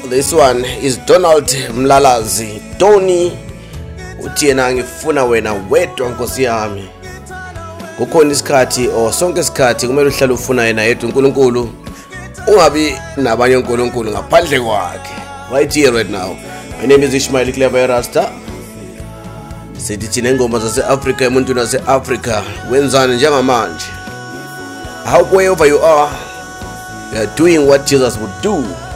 This one is Donald Mlalazi. Tony uthi yena ngifuna wena wedwa Nkosi yami. Kukhona isikhathi sonke isikhathi kumele uhlale ufuna yena yedwa uNkulunkulu, ungabi nabanye uNkulunkulu ngaphandle kwakhe. Right here right now. My name is Ishmael Clever Rasta. Sithi thina ingoma zase-Africa emuntwini wase-Africa wenzani njengamanje. I hope wherever you are doing what Jesus would do.